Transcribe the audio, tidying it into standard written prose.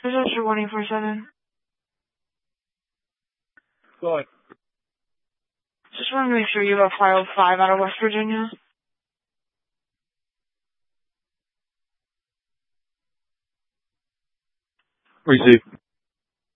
Register 1847. Go ahead. Just want to make sure you have file 5 out of West Virginia. Receive.